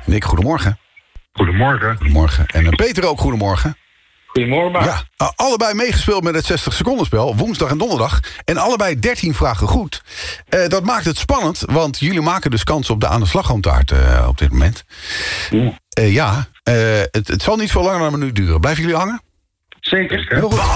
Nick, goedemorgen. Goedemorgen. Goedemorgen. En Peter ook, goedemorgen. Goedemorgen. Ja, allebei meegespeeld met het 60 seconden spel, woensdag en donderdag. En allebei 13 vragen goed. Dat maakt het spannend, want jullie maken dus kans op de aan de slagroomtaart op dit moment. Het zal niet veel langer dan een minuut duren. Blijven jullie hangen? Zeker. Heel goed.